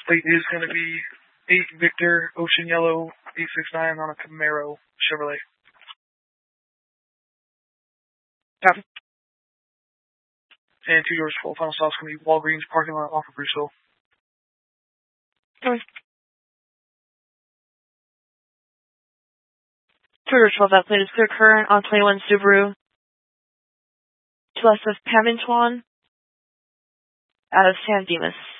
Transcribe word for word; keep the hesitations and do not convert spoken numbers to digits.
plate is going to be eight Victor Ocean Yellow eight six nine on a Camaro Chevrolet. Copy. And two doors full. Final stop's going to be Walgreens parking lot off of Bruceville. Copy. Two doors twelve, that plate is clear current on twenty-one Subaru. To left of Pamintuan out of San Dimas.